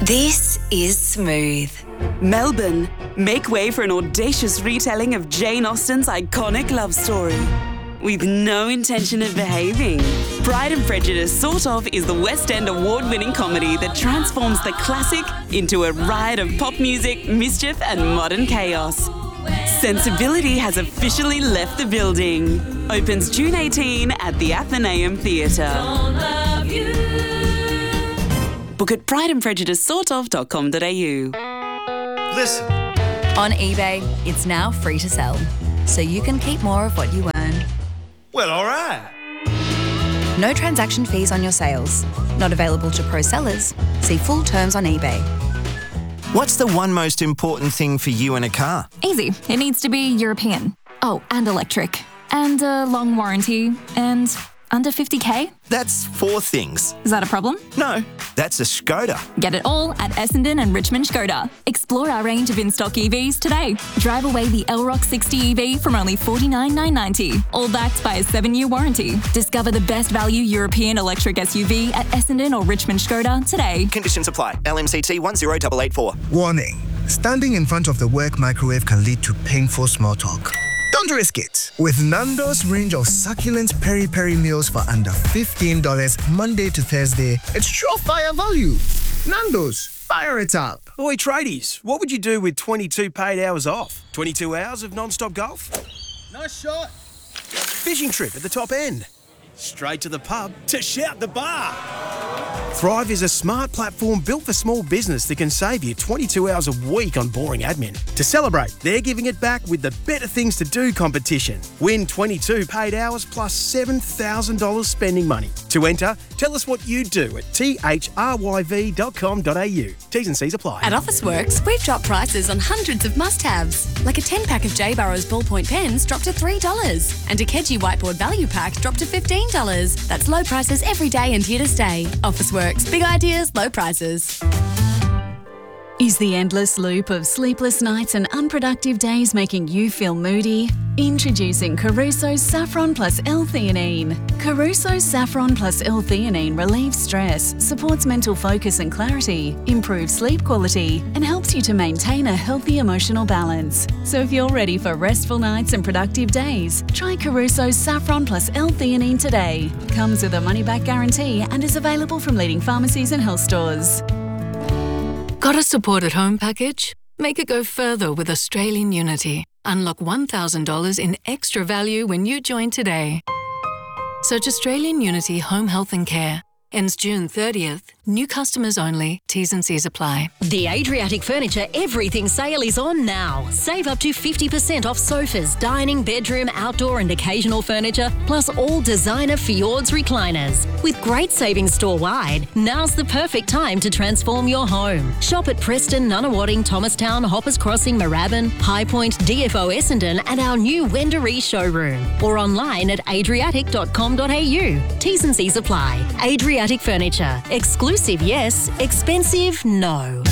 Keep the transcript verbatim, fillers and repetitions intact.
This is Smooth. Melbourne, make way for an audacious retelling of Jane Austen's iconic love story. With no intention of behaving, Pride and Prejudice Sort Of is the West End award-winning comedy that transforms the classic into a riot of pop music, mischief and modern chaos. Sensibility has officially left the building. Opens June eighteenth at the Athenaeum Theatre. Book at pride and prejudice sort of dot com dot a u. Listen. On eBay, it's now free to sell, so you can keep more of what you earn. Well, all right. No transaction fees on your sales. Not available to pro sellers. See full terms on eBay. What's the one most important thing for you in a car? Easy. It needs to be European. Oh, and electric. And a long warranty. And under fifty k? That's four things. Is that a problem? No, that's a Skoda. Get it all at Essendon and Richmond Skoda. Explore our range of in-stock E Vs today. Drive away the Elrock sixty E V from only forty-nine thousand nine hundred ninety dollars, all backed by a seven-year warranty. Discover the best value European electric S U V at Essendon or Richmond Skoda today. Conditions apply. L M C T one zero eight eight four. Warning. Standing in front of the work microwave can lead to painful small talk. Don't risk it. With Nando's range of succulent peri-peri meals for under fifteen dollars Monday to Thursday, it's surefire value. Nando's, fire it up. Oi, tradies, what would you do with twenty-two paid hours off? twenty-two hours of non-stop golf? Nice shot. Fishing trip at the top end? Straight to the pub to shout the bar? Thrive is a smart platform built for small business that can save you twenty-two hours a week on boring admin. To celebrate, they're giving it back with the Better Things to Do competition. Win twenty-two paid hours plus seven thousand dollars spending money. To enter, tell us what you do at t h r y v dot com dot a u. T's and C's apply. At Officeworks, we've dropped prices on hundreds of must-haves. Like a ten-pack of J. Burrows ballpoint pens dropped to three dollars. And a Keji whiteboard value pack dropped to fifteen dollars. That's low prices every day and here to stay. Officeworks. Big ideas, low prices. Is the endless loop of sleepless nights and unproductive days making you feel moody? Introducing Caruso's Saffron Plus L-Theanine. Caruso's Saffron Plus L-Theanine relieves stress, supports mental focus and clarity, improves sleep quality, and helps you to maintain a healthy emotional balance. So if you're ready for restful nights and productive days, try Caruso's Saffron Plus L-Theanine today. Comes with a money-back guarantee and is available from leading pharmacies and health stores. Got a support at home package? Make it go further with Australian Unity. Unlock one thousand dollars in extra value when you join today. Search Australian Unity Home Health and Care. Ends June thirtieth. New customers only. T's and C's apply. The Adriatic Furniture Everything Sale is on now. Save up to fifty percent off sofas, dining, bedroom, outdoor and occasional furniture, plus all designer Fjords recliners. With great savings store-wide, now's the perfect time to transform your home. Shop at Preston, Nunawading, Thomastown, Hoppers Crossing, Moorabbin, High Point, D F O Essendon and our new Wendouree showroom. Or online at adriatic dot com dot a u. T's and C's apply. Adriatic Furniture. Exclusive, yes. Expensive, no.